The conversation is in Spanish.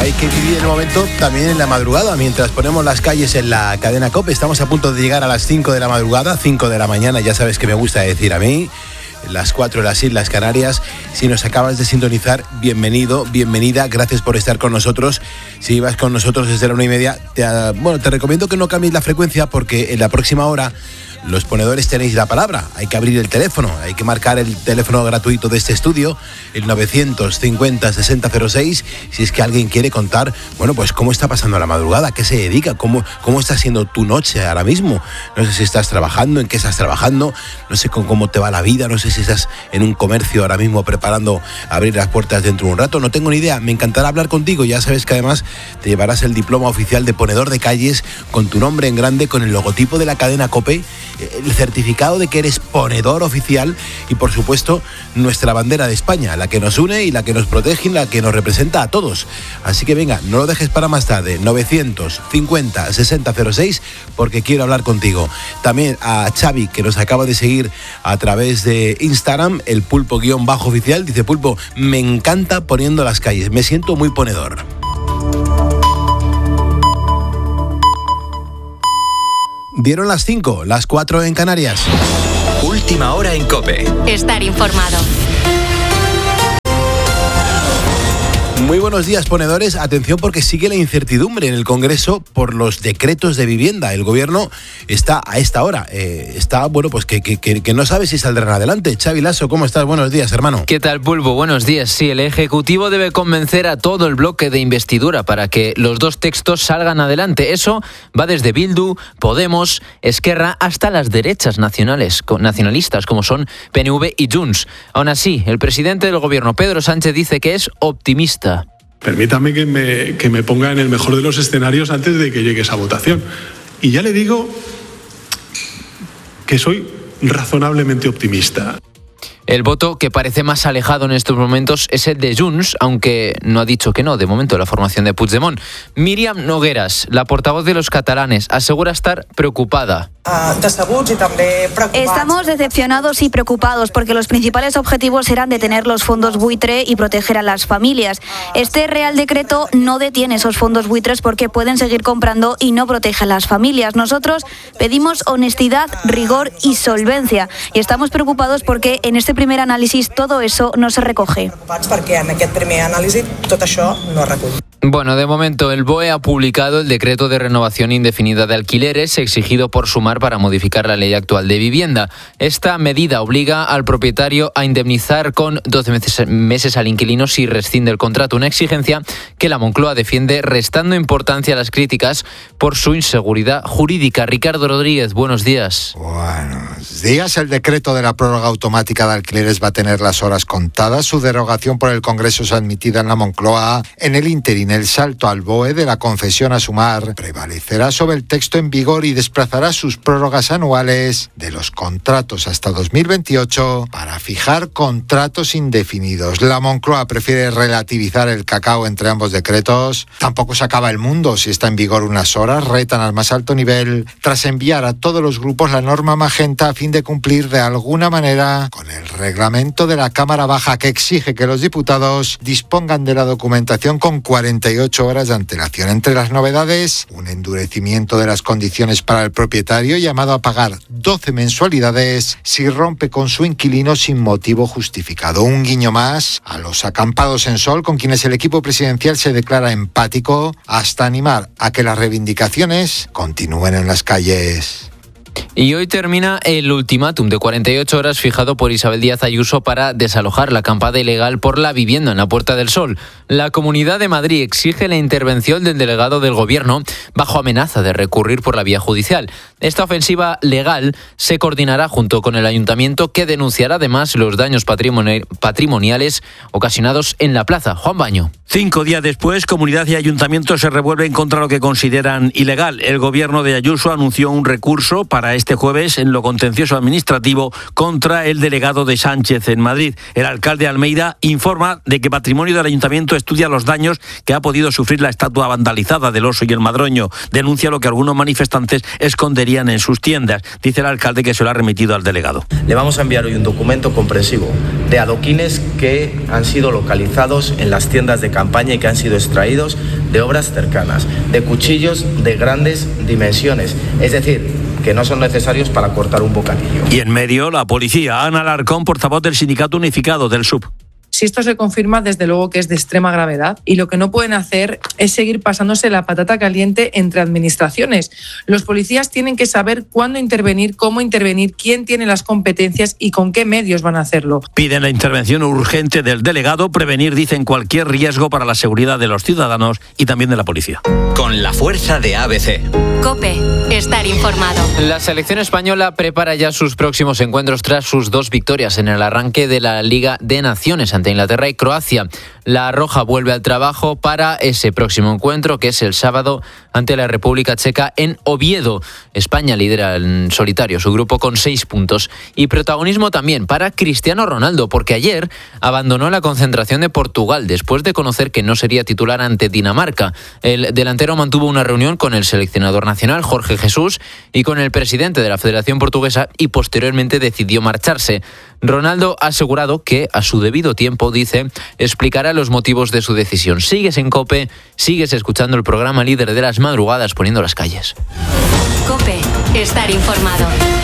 hay que vivir el momento también en la madrugada, mientras ponemos las calles en la cadena COPE. Estamos a punto de llegar a las 5 de la madrugada, 5 de la mañana, ya sabes que me gusta decir a mí. Las 4 en las Islas Canarias. Si nos acabas de sintonizar, bienvenido, bienvenida, gracias por estar con nosotros. Si ibas con nosotros desde la 1:30, te recomiendo que no cambies la frecuencia, porque en la próxima hora los ponedores tenéis la palabra. Hay que abrir el teléfono, hay que marcar el teléfono gratuito de este estudio, el 950-6006, si es que alguien quiere contar, pues cómo está pasando la madrugada, qué se dedica, cómo está siendo tu noche ahora mismo. No sé si estás trabajando, en qué estás trabajando, no sé cómo te va la vida, no sé si estás en un comercio ahora mismo preparando abrir las puertas dentro de un rato, no tengo ni idea. Me encantará hablar contigo. Ya sabes que además te llevarás el diploma oficial de ponedor de calles con tu nombre en grande, con el logotipo de la cadena COPE, el certificado de que eres ponedor oficial y, por supuesto, nuestra bandera de España, la que nos une y la que nos protege y la que nos representa a todos. Así que venga, no lo dejes para más tarde. 950-6006, porque quiero hablar contigo. También a Xavi, que nos acaba de seguir a través de Instagram, el pulpo_oficial. Dice: Pulpo, me encanta poniendo las calles, me siento muy ponedor. Dieron las 5, las 4 en Canarias. Última hora en COPE. Estar informado. Muy buenos días, ponedores. Atención, porque sigue la incertidumbre en el Congreso por los decretos de vivienda. El gobierno está a esta hora, que no sabe si saldrán adelante. Xavi Lasso, ¿cómo estás? Buenos días, hermano. ¿Qué tal, Pulpo? Buenos días. Sí, el Ejecutivo debe convencer a todo el bloque de investidura para que los dos textos salgan adelante. Eso va desde Bildu, Podemos, Esquerra, hasta las derechas nacionalistas, como son PNV y Junts. Aún así, el presidente del gobierno, Pedro Sánchez, dice que es optimista. Permítame que me ponga en el mejor de los escenarios antes de que llegue esa votación. Y ya le digo que soy razonablemente optimista. El voto que parece más alejado en estos momentos es el de Junts, aunque no ha dicho que no, de momento, la formación de Puigdemont. Míriam Nogueras, la portavoz de los catalanes, asegura estar preocupada. Estamos decepcionados y preocupados porque los principales objetivos eran detener los fondos buitre y proteger a las familias. Este Real Decreto no detiene esos fondos buitres porque pueden seguir comprando y no protege a las familias. Nosotros pedimos honestidad, rigor y solvencia, y estamos preocupados porque en este primer análisis todo eso no se recoge. Bueno, de momento el BOE ha publicado el decreto de renovación indefinida de alquileres exigido por Sumar para modificar la ley actual de vivienda. Esta medida obliga al propietario a indemnizar con 12 meses al inquilino si rescinde el contrato, una exigencia que la Moncloa defiende, restando importancia a las críticas por su inseguridad jurídica. Ricardo Rodríguez, buenos días. Buenos días. El decreto de la prórroga automática de alquileres va a tener las horas contadas. Su derogación por el Congreso es admitida en la Moncloa. En el interín, el salto al BOE de la concesión a Sumar prevalecerá sobre el texto en vigor y desplazará sus prórrogas anuales de los contratos hasta 2028 para fijar contratos indefinidos. La Moncloa prefiere relativizar el cacao entre ambos decretos. Tampoco se acaba el mundo si está en vigor unas horas. Retan al más alto nivel tras enviar a todos los grupos la norma magenta a fin de cumplir de alguna manera con el reglamento de la Cámara Baja, que exige que los diputados dispongan de la documentación con 48 horas de antelación. Entre las novedades, un endurecimiento de las condiciones para el propietario, llamado a pagar 12 mensualidades si rompe con su inquilino sin motivo justificado. Un guiño más a los acampados en Sol, con quienes el equipo presidencial se declara empático, hasta animar a que las reivindicaciones continúen en las calles. Y hoy termina el ultimátum de 48 horas fijado por Isabel Díaz Ayuso para desalojar la acampada ilegal por la vivienda en la Puerta del Sol. La Comunidad de Madrid exige la intervención del delegado del Gobierno bajo amenaza de recurrir por la vía judicial. Esta ofensiva legal se coordinará junto con el Ayuntamiento, que denunciará además los daños patrimoniales ocasionados en la plaza. Juan Baño. 5 días después, Comunidad y Ayuntamiento se revuelven contra lo que consideran ilegal. El Gobierno de Ayuso anunció un recurso para este jueves en lo contencioso administrativo contra el delegado de Sánchez en Madrid. El alcalde Almeida informa de que Patrimonio del Ayuntamiento estudia los daños que ha podido sufrir la estatua vandalizada del oso y el madroño. Denuncia lo que algunos manifestantes esconderían en sus tiendas. Dice el alcalde que se lo ha remitido al delegado. Le vamos a enviar hoy un documento comprensivo de adoquines que han sido localizados en las tiendas de campaña y que han sido extraídos de obras cercanas, de cuchillos de grandes dimensiones, es decir, que no son necesarios para cortar un bocadillo. Y en medio, la policía. Ana Alarcón, portavoz del Sindicato Unificado del SUB. Si esto se confirma, desde luego que es de extrema gravedad y lo que no pueden hacer es seguir pasándose la patata caliente entre administraciones. Los policías tienen que saber cuándo intervenir, cómo intervenir, quién tiene las competencias y con qué medios van a hacerlo. Piden la intervención urgente del delegado, prevenir, dicen, cualquier riesgo para la seguridad de los ciudadanos y también de la policía. Con la fuerza de ABC. COPE. Estar informado. La selección española prepara ya sus próximos encuentros tras sus 2 victorias en el arranque de la Liga de Naciones ante Inglaterra y Croacia. La Roja vuelve al trabajo para ese próximo encuentro, que es el sábado ante la República Checa en Oviedo. España lidera en solitario su grupo con 6 puntos. Y protagonismo también para Cristiano Ronaldo, porque ayer abandonó la concentración de Portugal después de conocer que no sería titular ante Dinamarca. El delantero mantuvo una reunión con el seleccionador nacional, Jorge Jesús, y con el presidente de la Federación Portuguesa, y posteriormente decidió marcharse. Ronaldo ha asegurado que, a su debido tiempo, dice, explicará los motivos de su decisión. Sigues en COPE, sigues escuchando el programa líder de las madrugadas, poniendo las calles. COPE. Estar informado.